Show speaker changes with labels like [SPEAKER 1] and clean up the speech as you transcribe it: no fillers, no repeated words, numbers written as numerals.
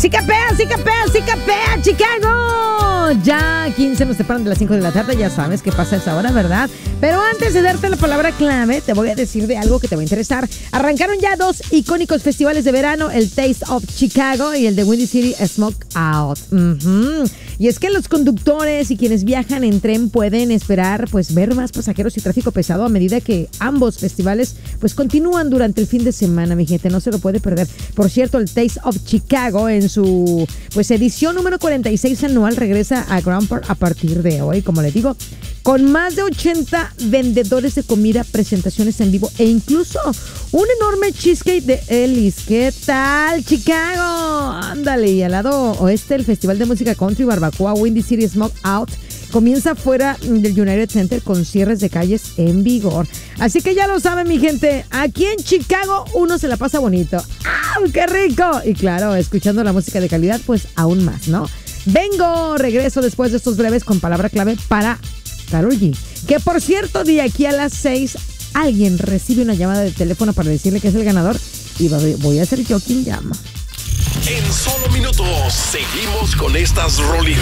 [SPEAKER 1] Sí capea, Chicago. Ya 15 nos separan de las 5 de la tarde, ya sabes qué pasa a esa hora, ¿verdad? Pero antes de darte la palabra clave, te voy a decir de algo que te va a interesar. Arrancaron ya 2 icónicos festivales de verano, el Taste of Chicago y el de Windy City Smoke Out. Y es que los conductores y quienes viajan en tren pueden esperar pues ver más pasajeros y tráfico pesado a medida que ambos festivales pues continúan durante el fin de semana, mi gente, no se lo puede perder. Por cierto, el Taste of Chicago en su pues edición número 46 anual regresa a Grand Park a partir de hoy, como les digo, con más de 80 vendedores de comida, presentaciones en vivo e incluso un enorme cheesecake de Ellis. ¿Qué tal, Chicago? Ándale, y al lado oeste el Festival de Música Country Barbacoa Windy City Smoke Out comienza fuera del United Center con cierres de calles en vigor. Así que ya lo saben, mi gente, aquí en Chicago uno se la pasa bonito. ¡Ah, qué rico! Y claro, escuchando la música de calidad, pues aún más, ¿no? Regreso después de estos breves con palabra clave para Karol G. Que por cierto, de aquí a las 6, alguien recibe una llamada de teléfono para decirle que es el ganador y voy a ser yo quien llama.
[SPEAKER 2] En solo minutos, seguimos con estas rolitas.